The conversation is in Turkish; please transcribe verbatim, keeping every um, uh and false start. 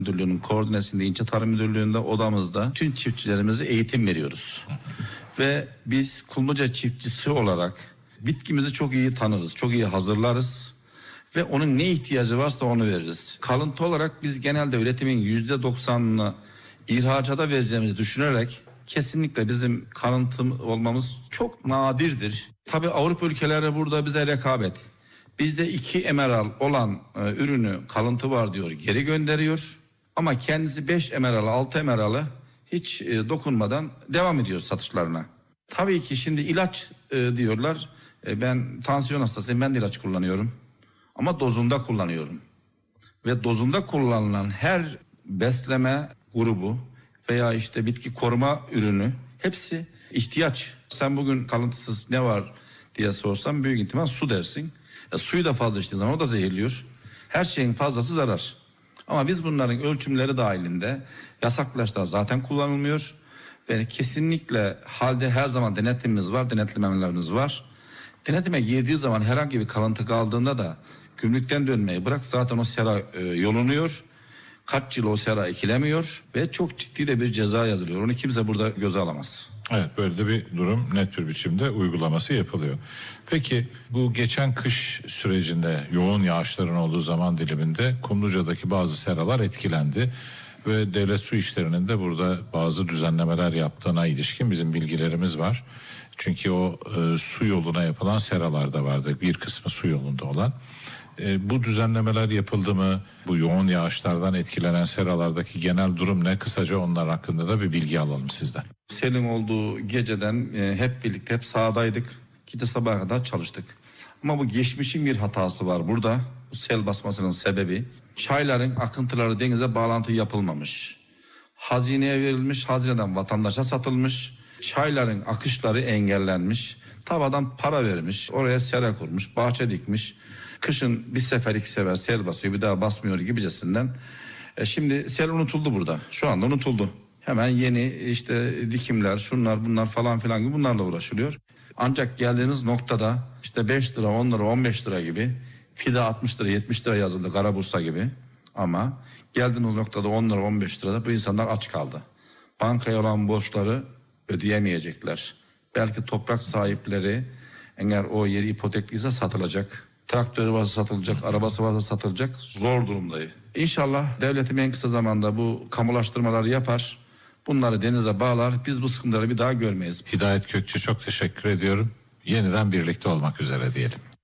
Müdürlüğü'nün koordinesinde, İlçe Tarım Müdürlüğü'nde odamızda tüm çiftçilerimize eğitim veriyoruz. Ve biz Kumluca çiftçisi olarak bitkimizi çok iyi tanırız, çok iyi hazırlarız ve onun ne ihtiyacı varsa onu veririz. Kalıntı olarak biz genelde üretimin yüzde doksanını ihracata vereceğimizi düşünerek kesinlikle bizim kalıntı olmamız çok nadirdir. Tabii Avrupa ülkeleri burada bize rekabet. Bizde iki emeral olan e, ürünü kalıntı var diyor, geri gönderiyor. Ama kendisi beş emeralı, altı emeralı hiç e, dokunmadan devam ediyor satışlarına. Tabii ki şimdi ilaç e, diyorlar. E, ben tansiyon hastasıyım, ben de ilaç kullanıyorum. Ama dozunda kullanıyorum. Ve dozunda kullanılan her besleme grubu veya işte bitki koruma ürünü hepsi ihtiyaç. Sen bugün kalıntısız ne var diye sorsam büyük ihtimal su dersin. E, suyu da fazla içtiğin zaman o da zehirliyor. Her şeyin fazlası zarar. Ama biz bunların ölçümleri dahilinde yasak ilaçlar zaten kullanılmıyor. Ve kesinlikle halde her zaman denetimimiz var, denetlemelerimiz var. Denetime girdiği zaman herhangi bir kalıntı kaldığında da gümrükten dönmeyi bırak zaten o sera e, yolunuyor. Kaç yıl o sera ekilemiyor ve çok ciddi de bir ceza yazılıyor. Onu kimse burada göze alamaz. Evet, böyle de bir durum net bir biçimde uygulaması yapılıyor. Peki bu geçen kış sürecinde yoğun yağışların olduğu zaman diliminde Kumluca'daki bazı seralar etkilendi. Ve devlet su işlerinin de burada bazı düzenlemeler yaptığına ilişkin bizim bilgilerimiz var. Çünkü o e, su yoluna yapılan seralar da vardı, bir kısmı su yolunda olan. E, bu düzenlemeler yapıldı mı? Bu yoğun yağışlardan etkilenen seralardaki genel durum ne? Kısaca onlar hakkında da bir bilgi alalım sizden. Selin olduğu geceden e, hep birlikte hep sahadaydık. Gece sabaha kadar çalıştık. Ama bu geçmişin bir hatası var burada. Bu sel basmasının sebebi çayların akıntıları denize bağlantı yapılmamış. Hazineye verilmiş, hazineden vatandaşa satılmış. Çayların akışları engellenmiş. Tabi adam para vermiş, oraya sera kurmuş, bahçe dikmiş. Kışın bir sefer iki sefer sel basıyor, bir daha basmıyor gibicesinden. E şimdi sel unutuldu burada. Şu anda unutuldu. Hemen yeni işte dikimler, şunlar bunlar falan filan gibi bunlarla uğraşılıyor. Ancak geldiğiniz noktada işte beş lira, on lira, on beş lira gibi, fide altmış lira, yetmiş lira yazıldı Karabursa gibi. Ama geldiğiniz noktada on lira, on beş lirada bu insanlar aç kaldı. Bankaya olan borçları ödeyemeyecekler. Belki toprak sahipleri eğer o yeri ipotekliyse satılacak. Traktörü varsa satılacak, arabası varsa satılacak, zor durumdayız. İnşallah devletim en kısa zamanda bu kamulaştırmaları yapar. Bunları denize bağlar. Biz bu sıkıntıları bir daha görmeyiz. Hidayet Kökçü, çok teşekkür ediyorum. Yeniden birlikte olmak üzere diyelim.